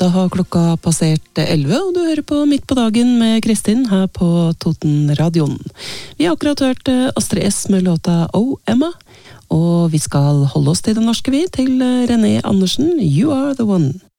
Da har klokka passert 11, og du hører på Midt på dagen med Kristin her på Toten-radioen. Vi har akkurat hørt Astrid S med låta «Oh, Emma», og vi skal holde oss til det norske vi, til René Andersen, «You are the one».